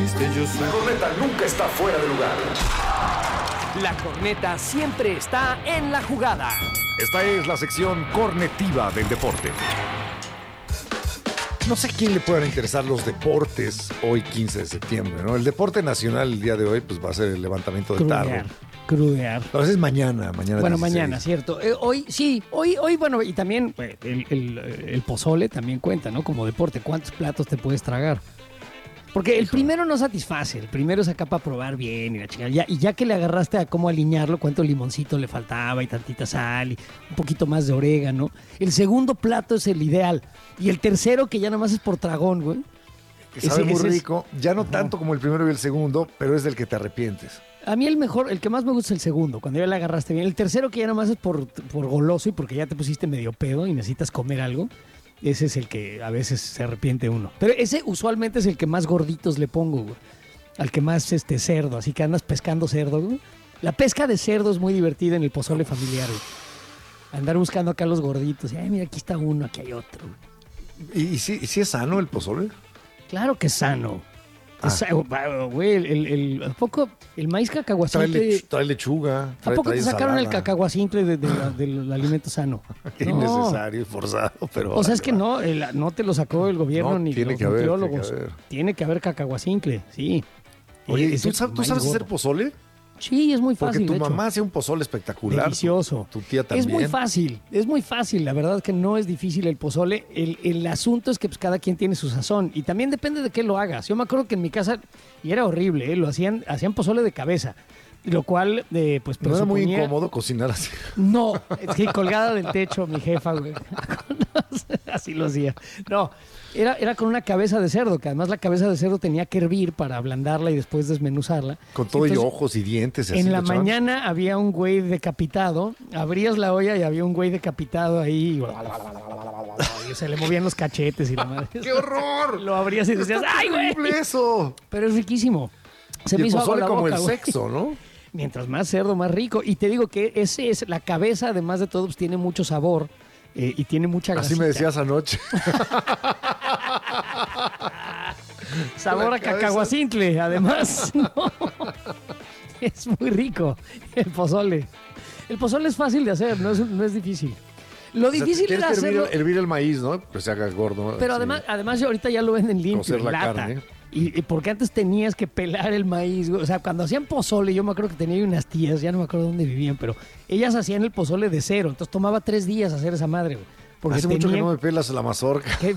destellos. La corneta nunca está fuera de lugar. La corneta siempre está en la jugada. Esta es la sección cornetiva del deporte. No sé a quién le puedan interesar los deportes hoy 15 de septiembre, ¿no? El deporte nacional el día de hoy pues va a ser el levantamiento de tarro. Crudear. A veces mañana. Bueno, 16. mañana, cierto. Hoy, bueno, y también el pozole también cuenta, ¿no? Como deporte, ¿cuántos platos te puedes tragar? Porque el primero no satisface, el primero es acá para probar bien y la chingada. Y ya que le agarraste a cómo alinearlo, cuánto limoncito le faltaba y tantita sal y un poquito más de orégano. El segundo plato es el ideal. Y el tercero, que ya nada más es por tragón, güey. Que sabe muy rico, ya no tanto como el primero y el segundo, pero es del que te arrepientes. A mí el que más me gusta es el segundo, cuando ya le agarraste bien. El tercero, que ya nada más es por goloso y porque ya te pusiste medio pedo y necesitas comer algo. Ese es el que a veces se arrepiente uno. Pero ese usualmente es el que más gorditos le pongo, güey. Al que más cerdo, así que andas pescando cerdo, güey. La pesca de cerdo es muy divertida en el pozole familiar, güey. Andar buscando acá los gorditos. Ay, mira, aquí está uno, aquí hay otro. ¿Y si es sano el pozole? Claro que es sano. Güey, ¿a poco el maíz cacahuacintle? Trae lechuga. ¿A poco te sacaron ensalada? el cacahuacintle del alimento sano? Innecesario, forzado, pero... O sea, es que no te lo sacó el gobierno No, ni tiene los que haber, nutriólogos. Tiene que haber cacahuacincle, sí. Oye, Es ¿tú el sabes maíz hacer gordo. pozole? Sí, es muy Porque fácil. tu de hecho. mamá hacía un pozole espectacular. Delicioso. Tu tía también. Es muy fácil. La verdad es que no es difícil el pozole. El asunto es que pues, cada quien tiene su sazón. Y también depende de qué lo hagas. Yo me acuerdo que en mi casa, y era horrible, hacían pozole de cabeza. Lo cual, pues, ¿No era muy presuponía- incómodo cocinar así? No, es que colgada del techo, mi jefa, güey. Así lo hacía. No, era con una cabeza de cerdo, que además la cabeza de cerdo tenía que hervir para ablandarla y después desmenuzarla. Con todo y Entonces, ojos y dientes. y así en la le echaban. mañana había un güey decapitado, abrías la olla y había un güey decapitado ahí y se le movían los cachetes y la madre. ¡Qué horror! Lo abrías y decías, ¡ay, güey! ¡Horrible eso! Pero es riquísimo. Se Y me el hizo agua pozole la como boca, el güey. sexo, ¿no? Mientras más cerdo, más rico. Y te digo que ese es la cabeza, además de todo, pues tiene mucho sabor y tiene mucha grasita. Así me decías anoche. Sabor La a cabeza. cacahuacintle, además. No. Es muy rico el pozole. El pozole es fácil de hacer, no es difícil. Lo O sea, difícil tienes era que hacerlo. hervir el maíz, ¿no? Pues se haga gordo. Pero así. además ahorita ya lo venden limpio, Cocer en la lata. carne. Y porque antes tenías que pelar el maíz, güey. O sea, cuando hacían pozole, yo me acuerdo que tenía unas tías, ya no me acuerdo dónde vivían, pero ellas hacían el pozole de cero. Entonces tomaba 3 días hacer esa madre, güey. Porque Hace mucho que tenían no me pelas la mazorca. que-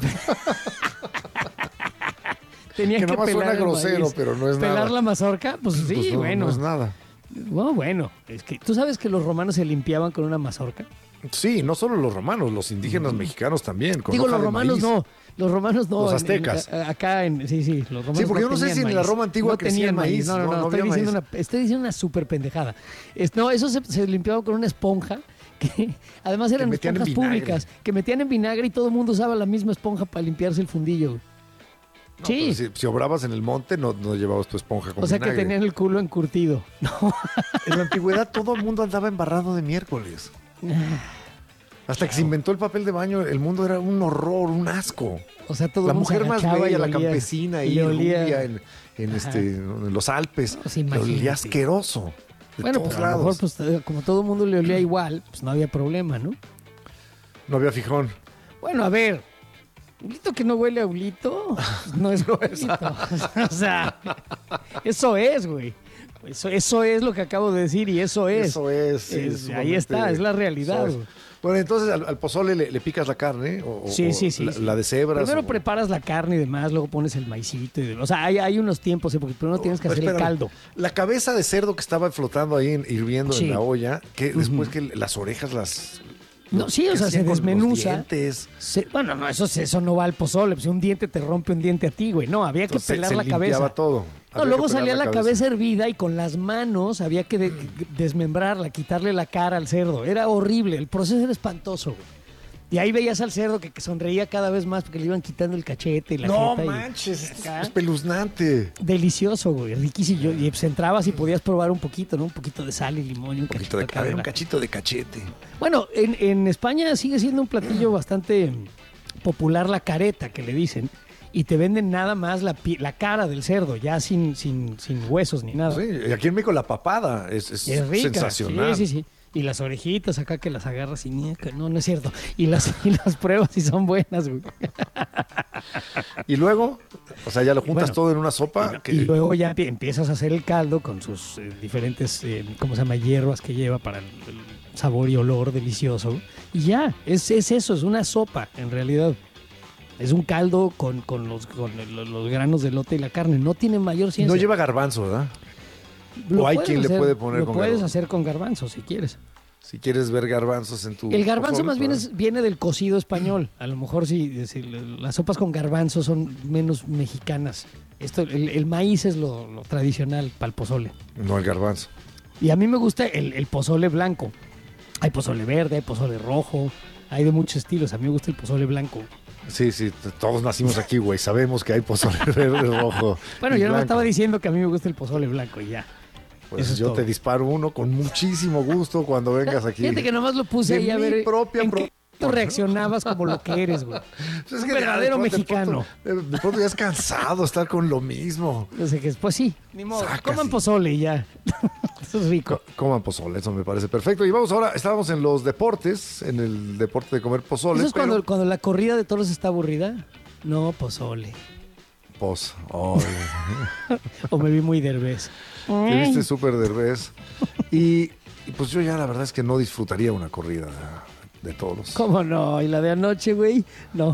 tenían Que que nomás pelar suena el grosero, maíz. pero no es ¿Pelar nada. la mazorca? Pues sí, Pues no, bueno. no es nada. Bueno, es que tú sabes que los romanos se limpiaban con una mazorca. Sí, no solo los romanos, los indígenas mexicanos también. Con Digo, hoja los de romanos maíz. no. Los romanos no. Los aztecas. Sí, los romanos Sí, porque no yo no sé tenían si en la maíz. Roma antigua no crecía tenían maíz. No, No estoy había diciendo maíz. estoy diciendo una súper pendejada. No, eso se limpiaba con una esponja que además eran metían en esponjas vinagre. públicas que metían en vinagre y todo el mundo usaba la misma esponja para limpiarse el fundillo. No, Sí. pero si obrabas en el monte, no llevabas tu esponja con O sea vinagre. que tenían el culo encurtido. No. En la antigüedad todo el mundo andaba embarrado de miércoles. Hasta que se inventó el papel de baño, el mundo era un horror, un asco. O sea, todo La el mundo se mujer más agachaba y bella, la olía- campesina y y le olía- rubia en los Alpes, Pues le imagínate. olía asqueroso. De Bueno, todos pues a lo lados. mejor, pues, como todo el mundo le olía igual, pues no había problema, ¿no? No había fijón. Bueno, a ver, Hulito que no huele a Hulito, pues no es Hulito. O sea, eso es, güey. Eso es lo que acabo de decir y eso es. Eso es. sí, Es- sumamente- ahí está, es la realidad, eso es. güey. Bueno, entonces al pozole le picas la carne o Sí. la de cebras. Primero o- preparas la carne y demás, luego pones el maicito. O sea, hay unos tiempos, porque primero tienes que hacer el Espérame, caldo. La cabeza de cerdo que estaba flotando ahí hirviendo Sí. en la olla, que después que las orejas las... No, sí, o ¿qué sea, se hacían con los desmenuza. dientes? Bueno, no, eso no va al pozole. Pues si un diente te rompe un diente a ti, güey. No, había que Entonces, pelar se la limpiaba cabeza. todo. No, Había luego que pelar salía la cabeza hervida y con las manos había que desmembrarla, quitarle la cara al cerdo. Era horrible, el proceso era espantoso, güey. Y ahí veías al cerdo que sonreía cada vez más porque le iban quitando el cachete y la No jeta y- manches, acá. es espeluznante. Delicioso, güey, riquísimo. Y pues entrabas y podías probar un poquito, ¿no? Un poquito de sal y limón y un Un poquito de cachito a ver, un acá. cachito de cachete. Bueno, en España sigue siendo un platillo bastante popular la careta, que le dicen. y te venden nada más la cara del cerdo, ya sin huesos ni nada. Sí, y aquí en México la papada es rica, sensacional. sí. Y las orejitas acá que las agarras y no es cierto. Y las pruebas y son buenas, güey. Y luego, o sea, ya lo juntas Bueno, todo en una sopa. Y luego ya empiezas a hacer el caldo con sus diferentes, ¿cómo se llama? Hierbas que lleva para el sabor y olor delicioso. Y ya, es eso, es una sopa en realidad. Es un caldo con los granos de elote y la carne. No tiene mayor ciencia. No lleva garbanzo, ¿verdad? Lo o hay puedes quien le hacer- puede poner Lo con puedes garbanzo. hacer con garbanzo si quieres. Si quieres ver garbanzos en tu... El garbanzo pozole, más bien pues, viene del cocido español. A lo mejor si las sopas con garbanzo son menos mexicanas. El maíz es lo tradicional para el pozole. No el garbanzo. Y a mí me gusta el pozole blanco. Hay pozole verde, hay pozole rojo, hay de muchos estilos. A mí me gusta el pozole blanco. Sí, todos nacimos aquí, güey. Sabemos que hay pozole verde, rojo. Bueno, y yo no blanco. estaba diciendo que a mí me gusta el pozole blanco y ya. Pues Eso es yo todo. te disparo uno con muchísimo gusto cuando vengas aquí. Fíjate que nomás lo puse De ahí a mi ver propia en qué tú reaccionabas como lo que eres, güey. Pues es Un que verdadero de mexicano. De pronto ya es cansado estar con lo mismo. No sé qué, pues sí, ni modo. Sacas Coman y- pozole y ya. Eso es rico. Coman pozole, eso me parece perfecto. Y vamos ahora, estábamos en los deportes, en el deporte de comer pozole. ¿Eso es pero- cuando la corrida de toros está aburrida? No, pozole. O me vi muy derbez. Te viste súper derbez. Y pues yo ya la verdad es que no disfrutaría una corrida de toros. ¿Cómo no? ¿Y la de anoche, güey? No.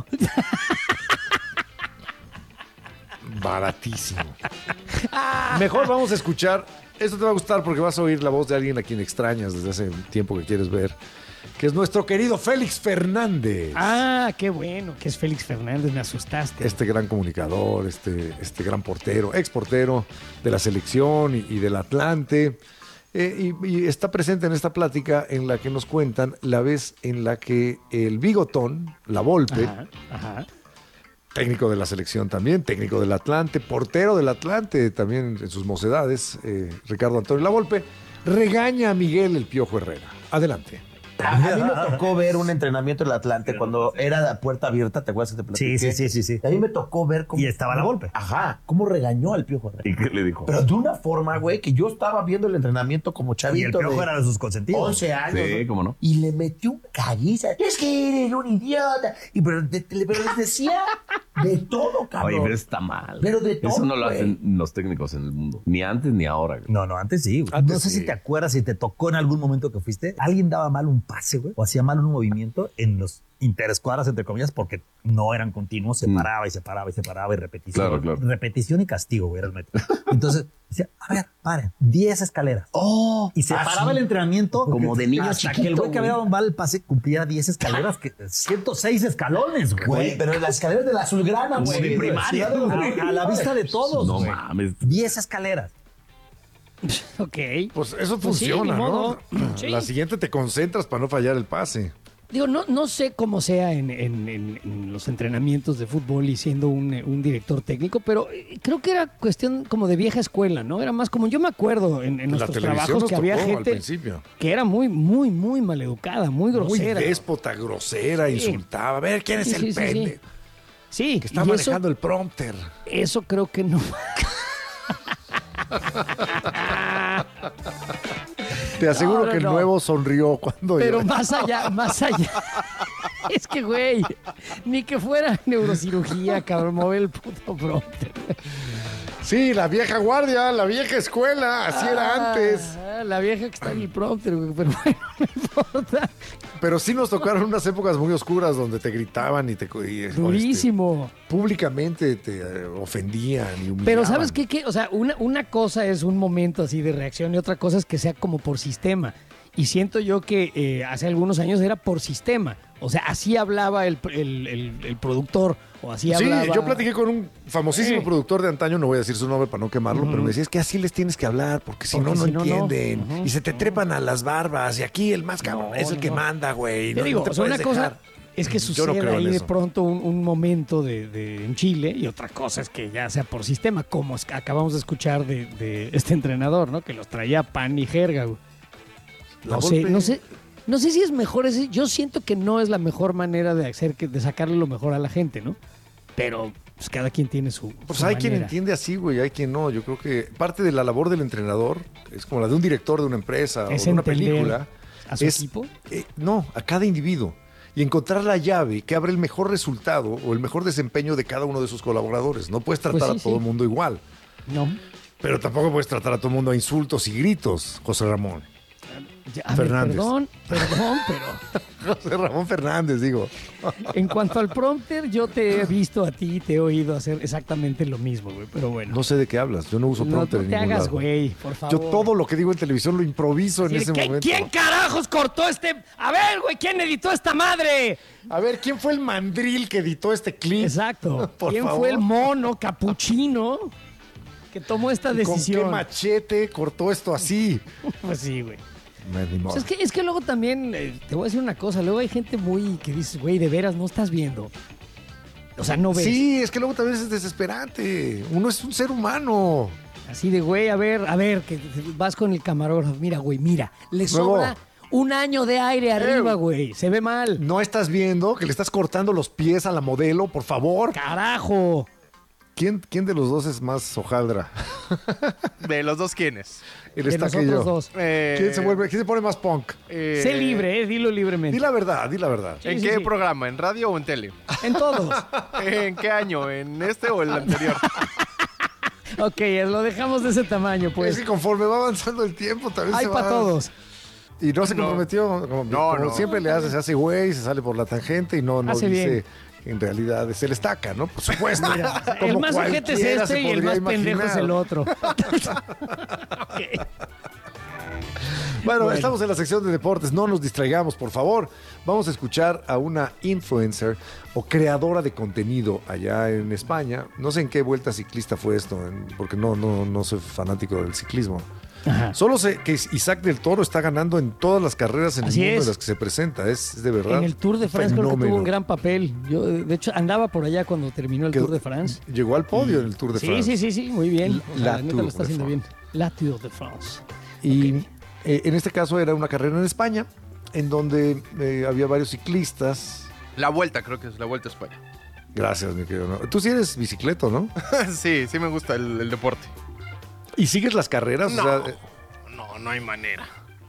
Baratísimo. Mejor vamos a escuchar. Esto te va a gustar porque vas a oír la voz de alguien a quien extrañas desde hace tiempo que quieres ver, que es nuestro querido Félix Fernández. Ah, qué bueno que es Félix Fernández, me asustaste. Este gran comunicador, este gran portero, ex portero de la selección y del Atlante. Y está presente en esta plática en la que nos cuentan la vez en la que el Bigotón, la Volpe, Ajá. técnico de la selección también, técnico del Atlante, portero del Atlante también en sus mocedades, Ricardo Antonio Lavolpe, regaña a Miguel el Piojo Herrera. Adelante. A mí me tocó ver un entrenamiento en el Atlante cuando era la puerta abierta, ¿te acuerdas que te platiqué? Sí. A mí me tocó ver cómo... Y estaba la Volpe. Ajá, cómo regañó al Piojo Herrera. ¿Y qué le dijo? Pero de una forma, güey, que yo estaba viendo el entrenamiento como Y el chavito Piojo de era de sus consentidos. 11 años. Sí, ¿no? cómo no. Y le metió un caguiza. Es que eres un idiota. Pero les decía de todo, cabrón. Oye, pero está mal. Pero de todo, Eso no lo güey. hacen los técnicos en el mundo. Ni antes ni ahora. güey. No, antes sí. güey. Antes No sé sí. si te acuerdas, si te tocó en algún momento que fuiste, alguien daba mal un pase, güey, o hacía mal un movimiento en los interescuadras, entre comillas, porque no eran continuos, se paraba y se paraba y se paraba y repetición. Claro, claro. Repetición y castigo, güey, era el método. Entonces, decía, a ver, paren, 10 escaleras. Oh, Y se paraba el entrenamiento Como de niño hasta chiquito, que el güey que güey. había dado mal el pase cumplía 10 escaleras, que 106 escalones, Güey, güey. pero en las escaleras de la Azulgrana, güey. de primaria, Ciudad de güey. los- A la vista de todos, No güey. mames. 10 escaleras. Ok. Pues eso Pues sí, funciona, ni ¿no? modo. Sí. La siguiente te concentras para no fallar el pase. Digo, no sé cómo sea en los entrenamientos de fútbol y siendo un director técnico, pero creo que era cuestión como de vieja escuela, ¿no? Era más como, yo me acuerdo en La nuestros televisión trabajos nos que había tocó al gente principio. que era muy, muy, muy maleducada, muy Muy grosera. déspota, grosera, Sí. insultaba. A ver, ¿quién es Sí, el sí, sí, pende? sí. Sí, Que está y manejando el prompter. eso creo que no. Te aseguro No, que el no. nuevo sonrió cuando Pero yo- más allá. Es que, güey, ni que fuera neurocirugía, cabrón, mover el puto prompter. Sí, la vieja guardia, la vieja escuela, así era antes. La vieja que está en el prompter, güey, pero bueno, no importa. Pero sí nos tocaron unas épocas muy oscuras donde te gritaban y Durísimo. públicamente te ofendían y humillaban. Pero ¿sabes qué? O sea, una cosa es un momento así de reacción y otra cosa es que sea como por sistema. Y siento yo que hace algunos años era por sistema. O sea, así hablaba el productor o así Sí, hablaba... yo platiqué con un famosísimo productor de antaño, no voy a decir su nombre para no quemarlo, pero me decía, es que así les tienes que hablar, porque si Porque no, no si no, no. entienden. Ujú. Y se te trepan a las barbas, y aquí el más cabrón No, es el que no. manda, güey. Te No, digo, no te o sea, una puedes cosa dejar. es que Yo suceda no creo en ahí de eso. pronto un momento en Chile y otra cosa es que ya sea por sistema, como acabamos de escuchar de este entrenador, ¿no? Que los traía pan y jerga, güey. La Volpe- No sé si es mejor ese. Yo siento que no es la mejor manera de sacarle lo mejor a la gente, ¿no? Pero pues cada quien tiene su Pues su hay quien manera. entiende así, güey, hay quien no. Yo creo que parte de la labor del entrenador es como la de un director de una empresa Es o de una entender película. a su equipo. No, a cada individuo. Y encontrar la llave que abre el mejor resultado o el mejor desempeño de cada uno de sus colaboradores. No puedes tratar Pues sí, a todo el sí. mundo igual. No. Pero tampoco puedes tratar a todo el mundo a insultos y gritos, José Ramón. Ya, a ver, Fernández. perdón, pero José Ramón Fernández, digo. en cuanto al prompter, yo te he visto a ti y te he oído hacer exactamente lo mismo, güey. Pero bueno. No sé de qué hablas. Yo no uso No, prompter no en te ningún hagas, lado. güey, por favor. Yo todo lo que digo en televisión lo improviso en Sí, ese momento. ¿Quién carajos cortó este? A ver, güey, ¿quién editó esta madre? A ver, ¿quién fue el mandril que editó este clip? Exacto. Por ¿Quién favor. fue el mono capuchino que tomó esta ¿Con decisión? qué machete cortó esto así? Pues sí, güey. Ni modo. O sea, es que luego también, te voy a decir una cosa, luego hay gente muy que dices, güey, de veras no estás viendo. O sea, no ves. Sí, es que luego también es desesperante. Uno es un ser humano. Así de, güey, a ver, que vas con el camarógrafo. Mira, güey, mira, le Luego- sobra un año de aire arriba, güey. Se ve mal. No estás viendo que le estás cortando los pies a la modelo, por favor. ¡Carajo! ¿Quién de los dos es más hojaldra? ¿De los dos quiénes? El De estaca y nosotros yo. dos. ¿Quién se pone más punk? Sé libre, dilo libremente. Di la verdad, di la verdad. Sí, ¿En sí, qué sí. programa? ¿En radio o en tele? En todos. ¿En qué año? ¿En este o el anterior? Ok, lo dejamos de ese tamaño, Es pues. que conforme va avanzando el tiempo también Hay se va... para todos. Y no se No. comprometió, como No. siempre le hace, se hace güey, se sale por la tangente y no Hace dice bien. que en realidad es el estaca, ¿no? Por supuesto. El Como más ojete es cualquiera este se y el podría más pendejo es imaginar. el otro. Bueno, estamos en la sección de deportes, no nos distraigamos, por favor. Vamos a escuchar a una influencer o creadora de contenido allá en España. No sé en qué vuelta ciclista fue esto, porque no soy fanático del ciclismo. Ajá. Solo sé que Isaac del Toro está ganando en todas las carreras en Así el mundo es. en las que se presenta. Es de verdad. En el Tour de France creo que fenómeno. tuvo un gran papel. Yo, de hecho, andaba por allá cuando terminó el Quedó- Tour de France. Llegó al podio en el Tour de Sí, France. sí, muy bien. La neta Tour lo está de haciendo bien. France. La Tour de France. Y en este caso era una carrera en España, en donde había varios ciclistas. La vuelta, creo que es la vuelta a España. Gracias, mi querido. ¿No? Tú sí eres bicicleto, ¿no? Sí me gusta el deporte. ¿Y sigues las carreras? No. O sea, No hay manera.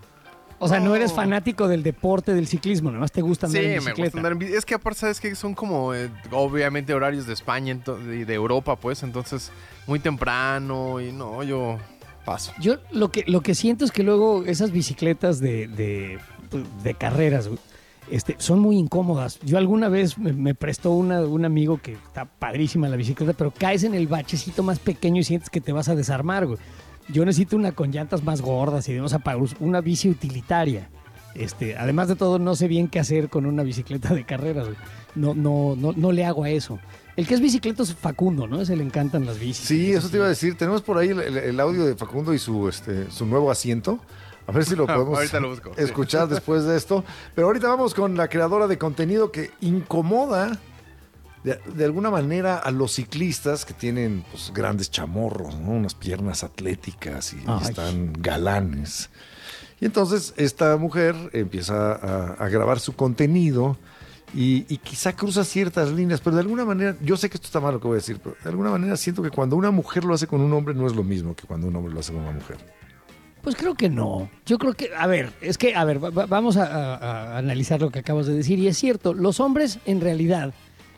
O sea, no eres fanático del deporte del ciclismo, nada más te gusta andar Sí, en me bicicleta. gusta andar en bici. Es que aparte, ¿sabes que son como, obviamente, horarios de España y de Europa, pues. Entonces, muy temprano y no, yo paso. Yo lo que siento es que luego esas bicicletas de carreras, güey, son muy incómodas. Yo alguna vez me prestó un amigo que está padrísima la bicicleta, pero caes en el bachecito más pequeño y sientes que te vas a desarmar, güey. Yo necesito una con llantas más gordas y demás, una bici utilitaria. Además de todo, no sé bien qué hacer con una bicicleta de carreras, güey. No le hago a eso. El que es bicicleta es Facundo, ¿no? Ese le encantan las bicis. sí, eso te iba a decir. Tenemos por ahí el audio de Facundo y su nuevo asiento. A ver si lo podemos Ahorita lo busco, sí. escuchar después de esto. Pero ahorita vamos con la creadora de contenido que incomoda de alguna manera a los ciclistas que tienen pues, grandes chamorros, ¿no? Unas piernas atléticas y Ay. están galanes. Y entonces esta mujer empieza a grabar su contenido y quizá cruza ciertas líneas, pero de alguna manera, yo sé que esto está mal lo que voy a decir, pero de alguna manera siento que cuando una mujer lo hace con un hombre no es lo mismo que cuando un hombre lo hace con una mujer. Pues creo que no. Yo creo que, vamos a analizar lo que acabas de decir. Y es cierto, los hombres en realidad,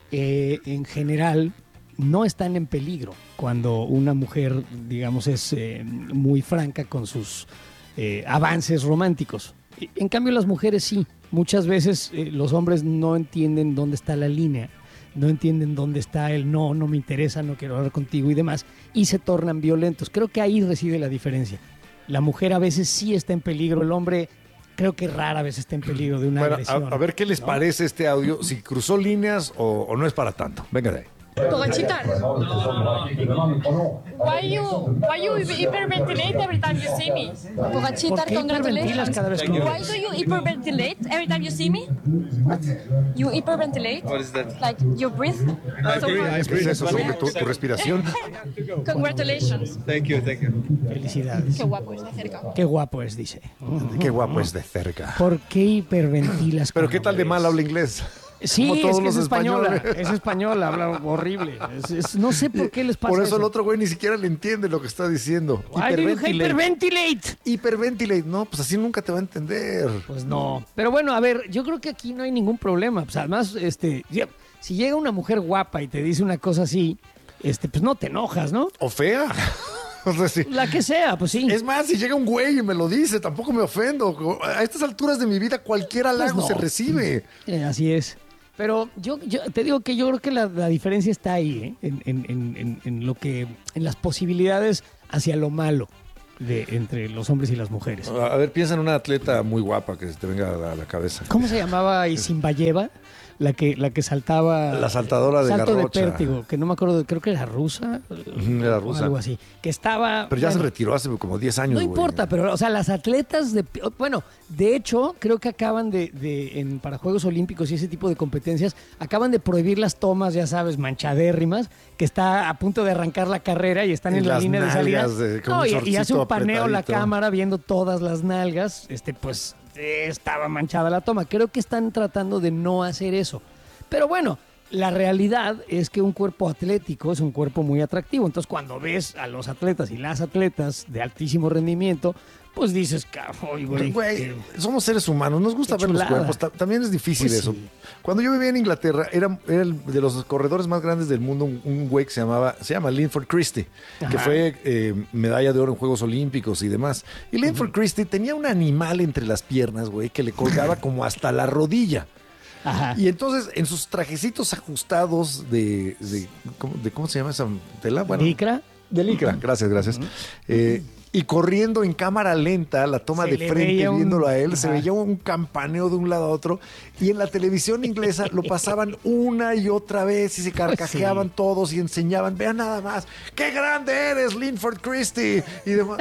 en general, no están en peligro cuando una mujer, digamos, es muy franca con sus avances románticos. En cambio, las mujeres sí. Muchas veces los hombres no entienden dónde está la línea, no entienden dónde está el no me interesa, no quiero hablar contigo y demás, y se tornan violentos. Creo que ahí reside la diferencia. La mujer a veces sí está en peligro, el hombre creo que rara vez está en peligro de una Bueno, agresión. a ver qué les ¿no? parece este audio, si cruzó líneas o no es para tanto. Venga de ahí. Pogachita, why you hyperventilate every time you see me? ¿Por Pogachita, qué hiperventilas cada vez que me Why ves? do you hyperventilate every time you see me? You hyperventilate? What is that? Like you breathe? ¿Qué es eso sobre tu respiración? Congratulations. Felicidades. Qué guapo es de cerca. Qué guapo es, dice. Qué guapo es de cerca. ¿Por qué hiperventilas? Pero cuando ¿qué tal de ves? mal habla inglés? Sí, como todos es que los es española. españoles. Es española, habla horrible. No sé por qué les pasa Por eso el otro güey ni siquiera le entiende lo que está diciendo. Why do you hyperventilate? Hiperventilate. No, pues así nunca te va a entender. Pues no. Pero bueno, a ver, yo creo que aquí no hay ningún problema. Pues además, si llega una mujer guapa y te dice una cosa así, pues no te enojas, ¿no? O fea. O sea, sí. La que sea, pues sí. Es más, si llega un güey y me lo dice, tampoco me ofendo. A estas alturas de mi vida, cualquier halago Pues no. se recibe. Así es. Pero yo te digo que yo creo que la diferencia está ahí, ¿eh? En lo que, en las posibilidades hacia lo malo entre los hombres y las mujeres. A ver, piensa en una atleta muy guapa que se te venga a la cabeza. ¿Cómo se llamaba Isinbayeva? La que saltaba. La saltadora de salto garrocha. de pértigo, que no me acuerdo, creo que era rusa. Era rusa. Algo así. Que estaba. Pero ya bueno, se retiró hace como 10 años, no güey. importa, pero, o sea, las atletas bueno, de hecho, creo que acaban para Juegos Olímpicos y ese tipo de competencias, acaban de prohibir las tomas, ya sabes, manchadérrimas, que está a punto de arrancar la carrera y están Y en la las línea de salida. nalgas con No, un y hace shortcito un paneo la apretadito. cámara viendo todas las nalgas, pues estaba manchada la toma. Creo que están tratando de no hacer eso. Pero bueno, la realidad es que un cuerpo atlético es un cuerpo muy atractivo. Entonces, cuando ves a los atletas y las atletas de altísimo rendimiento, pues dices, "Ay, güey, Güey, somos seres humanos, nos gusta qué ver los chulada". cuerpos. También es difícil Pues eso. sí. Cuando yo vivía en Inglaterra, era de los corredores más grandes del mundo, un güey que se llama Linford Christie, que Ajá. fue medalla de oro en Juegos Olímpicos y demás. Y Linford Christie tenía un animal entre las piernas, güey, que le colgaba como hasta la rodilla. Ajá. Y entonces, en sus trajecitos ajustados ¿cómo se llama esa tela? Bueno, ¿Licra? de licra, gracias. Y corriendo en cámara lenta, la toma Se de le frente, veía viéndolo a él, se Ajá. veía un campaneo de un lado a otro. Y en la televisión inglesa lo pasaban una y otra vez y se carcajeaban todos y enseñaban, vean nada más, ¡qué grande eres, Linford Christie! Y demás.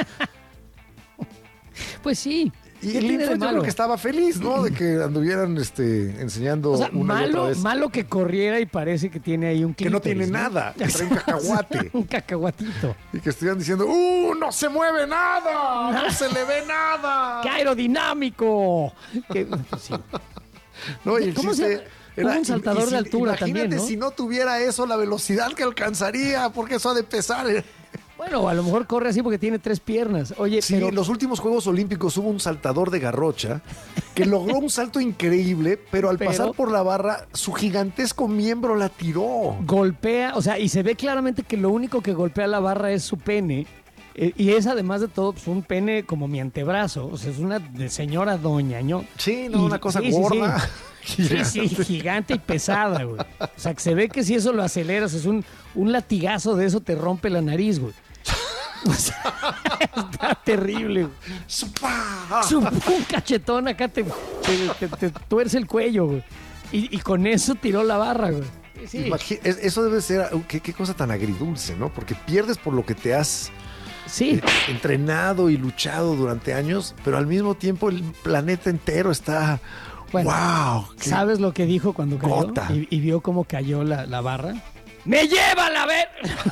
Pues sí. Y ¿Qué tiene de Linford yo malo? creo que estaba feliz, ¿no? De que anduvieran enseñando O sea, una y otra vez. malo que corriera y parece que tiene ahí un Que no clítoris, tiene nada, que trae un cacahuate. Un cacahuatito. Y que estuvieran diciendo, no se mueve nada, no se le ve nada. ¡Qué aerodinámico! Pues sí. No, y el ¿Cómo chiste se- hubo un saltador de altura imagínate también, ¿no? si no tuviera eso, la velocidad que alcanzaría, porque eso ha de pesar. Bueno, a lo mejor corre así porque tiene 3 piernas. Oye, Sí, pero en los últimos Juegos Olímpicos hubo un saltador de garrocha que logró un salto increíble, pero al pasar por la barra, su gigantesco miembro la tiró. golpea, o sea, y se ve claramente que lo único que golpea la barra es su pene. Y es además de todo pues, un pene como mi antebrazo. O sea, es una de señora doña, ¿no? Sí, no, una cosa sí, gorda. Sí, gigante y pesada, güey. O sea, que se ve que si eso lo aceleras, es un latigazo de eso te rompe la nariz, güey. O sea, está terrible, güey. ¡Supa! Un cachetón acá te tuerce el cuello, güey. Y con eso tiró la barra, güey. Sí. Eso debe ser, qué cosa tan agridulce, ¿no? Porque pierdes por lo que te has Sí. entrenado y luchado durante años, pero al mismo tiempo el planeta entero está... Bueno, ¡Wow! ¿Sabes lo que dijo cuando cayó? Gota. Y vio cómo cayó la barra. ¡Me lleva a la ver!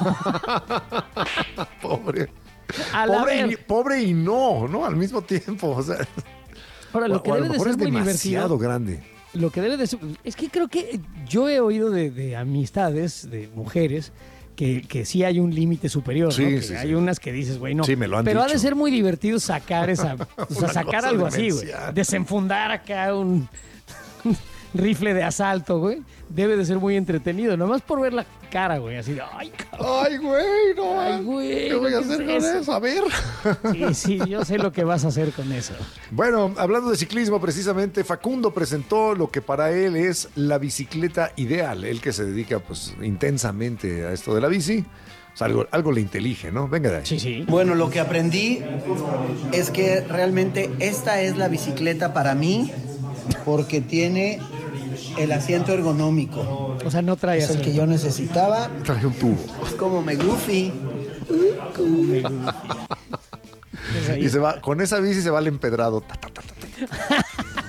Pobre. A la ver. Pobre y no, al mismo tiempo. O sea, Ahora, lo que o a debe lo de mejor ser es muy demasiado divertido. grande. Lo que debe de ser. Es que creo que yo he oído de amistades, de mujeres, que sí hay un límite superior, Sí, ¿no? Que sí, hay sí. unas que dices, güey, no. Sí, me lo han Pero ha de dicho. ser muy divertido sacar esa. O sea, Una sacar cosa algo así, güey. demencial. Desenfundar acá un rifle de asalto, güey. Debe de ser muy entretenido. Nomás por ver la cara, güey. Así de, ay, cabrón. Ay, güey, no. Ay, güey. ¿Qué voy a ¿qué hacer es con eso? A ver. Sí, yo sé lo que vas a hacer con eso. Bueno, hablando de ciclismo, precisamente, Facundo presentó lo que para él es la bicicleta ideal. Él que se dedica pues intensamente a esto de la bici. O sea, algo le intelige, ¿no? Venga de ahí. Sí, sí. Bueno, lo que aprendí es que realmente esta es la bicicleta para mí porque tiene el asiento ergonómico. O sea, no trae Es el que yo necesitaba. Traje un tubo. Es como me goofy. Y se va, con esa bici se va al empedrado. Ta, ta, ta, ta, ta.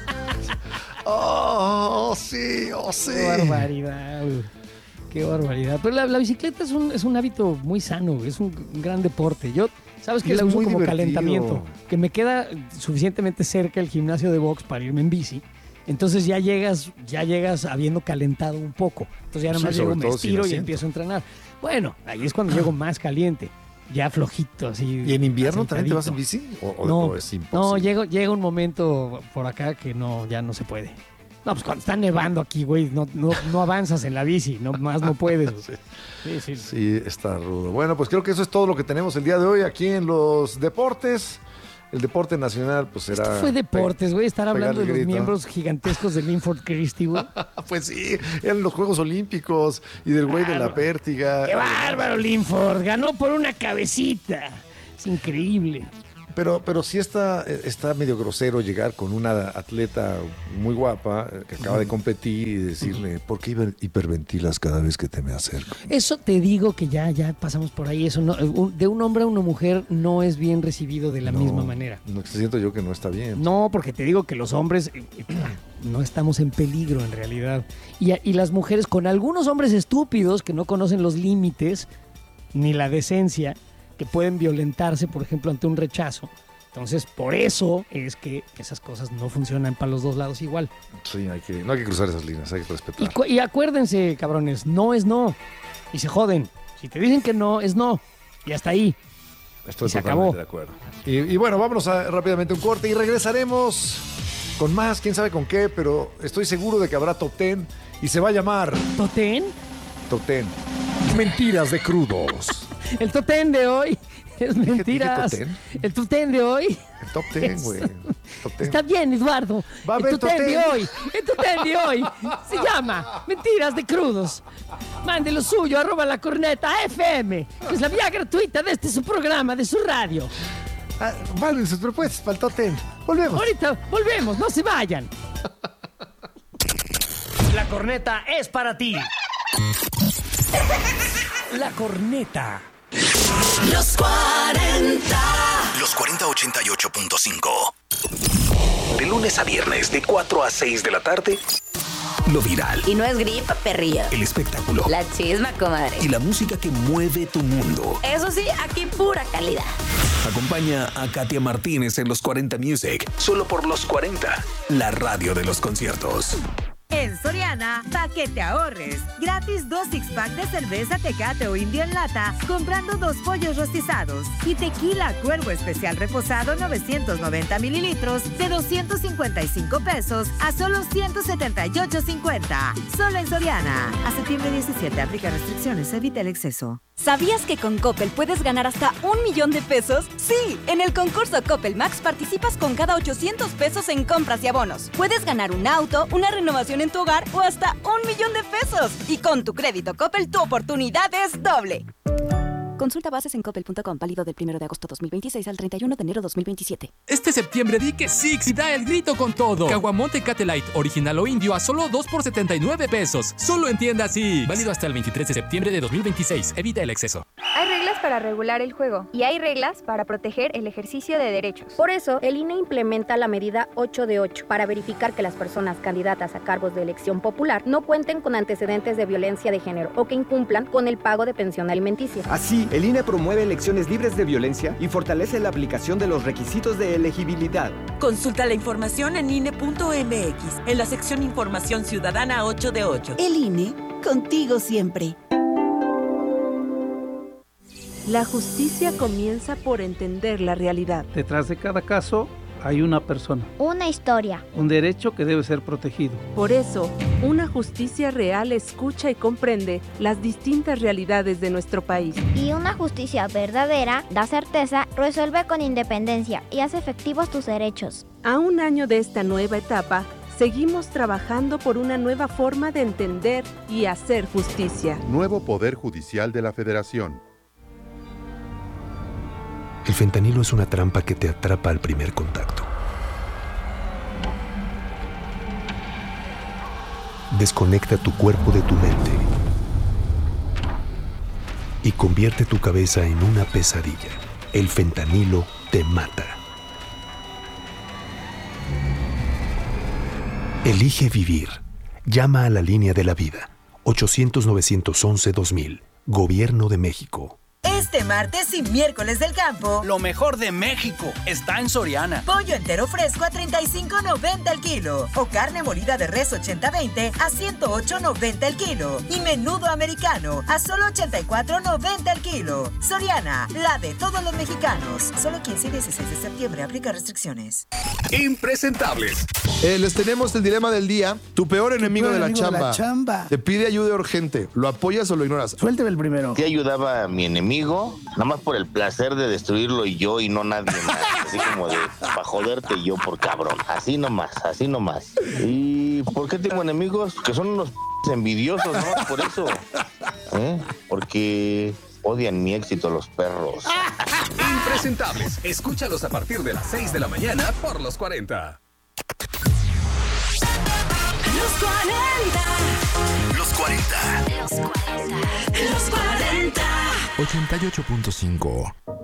Oh, sí, oh, sí. Qué barbaridad, güey. Qué barbaridad. Pero la bicicleta es un hábito muy sano, güey. Es un gran deporte. Yo, ¿sabes Y que es la uso muy como divertido. calentamiento? Que me queda suficientemente cerca el gimnasio de box para irme en bici. Entonces ya llegas habiendo calentado un poco. Entonces ya nomás llego, me estiro y empiezo a entrenar. Bueno, ahí es cuando llego más caliente. Ya flojito, así. ¿Y en invierno también te vas en bici? ¿O es imposible? No, llega un momento por acá que ya no se puede. No, pues cuando está nevando aquí, güey, no avanzas en la bici, más no puedes. Sí, está rudo. Bueno, pues creo que eso es todo lo que tenemos el día de hoy aquí en los deportes. El deporte nacional, pues será... Esto fue deportes, güey, estar hablando de los miembros gigantescos de Linford Christie, güey. Pues sí, eran los Juegos Olímpicos y del güey de la pértiga. ¡Qué bárbaro, Linford! Ganó por una cabecita. Es increíble. Pero sí está medio grosero llegar con una atleta muy guapa que acaba de competir y decirle, ¿por qué hiperventilas cada vez que te me acerco? Eso te digo que ya pasamos por ahí. Eso de un hombre a una mujer no es bien recibido de la misma manera. No, siento yo que no está bien. No, porque te digo que los hombres no estamos en peligro en realidad. Y las mujeres, con algunos hombres estúpidos que no conocen los límites ni la decencia, que pueden violentarse, por ejemplo, ante un rechazo. Entonces, por eso es que esas cosas no funcionan para los dos lados igual. Sí, no hay que cruzar esas líneas, hay que respetar. Y acuérdense, cabrones, no es no. Y se joden. Si te dicen que no, es no. Y hasta ahí. Estoy se totalmente acabó. de acuerdo. Y bueno, vámonos rápidamente a un corte y regresaremos con más, quién sabe con qué, pero estoy seguro de que habrá Top 10 y se va a llamar... ¿Top 10? Top 10. Mentiras de crudos. El top 10 de hoy es mentiras. ¿Dije top 10? El top 10 de hoy. El top 10, güey. Está bien, Eduardo. Va a haber el top 10 de hoy. El top 10 de hoy se llama Mentiras de Crudos. Mande lo suyo, @lacorneta_FM. Que es la vía gratuita de su programa, de su radio. Manden sus propuestas para el top 10. Volvemos. Ahorita volvemos, no se vayan. La corneta es para ti. La corneta. Los 40. Los 4088.5. De lunes a viernes, de 4 a 6 de la tarde. Lo viral. Y no es gripa, perrillo. El espectáculo. La chisma, comadre. Y la música que mueve tu mundo. Eso sí, aquí pura calidad. Acompaña a Katia Martínez en los 40 Music. Solo por los 40. La radio de los conciertos. En Soriana, pa' que te ahorres. Gratis 2 six-pack de cerveza Tecate o Indio en lata, comprando 2 pollos rostizados. Y tequila Cuervo Especial reposado 990 mililitros de 255 pesos a solo 178.50. Solo en Soriana. A septiembre 17, aplica restricciones, evita el exceso. ¿Sabías que con Coppel puedes ganar hasta $1,000,000 de pesos? Sí, en el concurso Coppel Max participas con cada 800 pesos en compras y abonos. Puedes ganar un auto, una renovación en tu hogar o hasta $1,000,000 de pesos. Y con tu crédito Coppel, tu oportunidad es doble. Consulta bases en coppel.com, válido del 1 de agosto 2026 al 31 de enero 2027. Este septiembre di que Six y da el grito con todo. Caguamón Tecate Light, original o indio a solo 2 por 79 pesos. Solo en tiendas Six. Válido hasta el 23 de septiembre de 2026. Evita el exceso. Hay reglas para regular el juego y hay reglas para proteger el ejercicio de derechos. Por eso, el INE implementa la medida 8 de 8 para verificar que las personas candidatas a cargos de elección popular no cuenten con antecedentes de violencia de género o que incumplan con el pago de pensión alimenticia. Así, el INE promueve elecciones libres de violencia y fortalece la aplicación de los requisitos de elegibilidad. Consulta la información en INE.mx, en la sección Información Ciudadana 8 de 8. El INE, contigo siempre. La justicia comienza por entender la realidad. Detrás de cada caso hay una persona. Una historia. Un derecho que debe ser protegido. Por eso, una justicia real escucha y comprende las distintas realidades de nuestro país. Y una justicia verdadera da certeza, resuelve con independencia y hace efectivos tus derechos. A un año de esta nueva etapa, seguimos trabajando por una nueva forma de entender y hacer justicia. Nuevo Poder Judicial de la Federación. El fentanilo es una trampa que te atrapa al primer contacto. Desconecta tu cuerpo de tu mente y convierte tu cabeza en una pesadilla. El fentanilo te mata. Elige vivir. Llama a la línea de la vida. 800-911-2000. Gobierno de México. Este martes y miércoles del campo, lo mejor de México está en Soriana. Pollo entero fresco a $35.90 el kilo. O carne molida de res 80-20 a $108.90 el kilo. Y menudo americano a solo $84.90 el kilo. Soriana, la de todos los mexicanos. Solo 15 y 16 de septiembre. Aplica restricciones. Impresentables. Les tenemos el dilema del día. Tu peor enemigo de la chamba. Te pide ayuda urgente. ¿Lo apoyas o lo ignoras? Suélteme el primero. ¿Qué ayudaba a mi enemigo? Nada más por el placer de destruirlo y yo y no nadie más. Así como de para joderte yo por cabrón. Así nomás. ¿Y por qué tengo enemigos? Que son unos envidiosos, ¿no? Por eso. Porque odian mi éxito los perros. Impresentables. Escúchalos a partir de las 6 de la mañana por Los 40. Los 40. Los 40. Los 40. Los 40. 88.5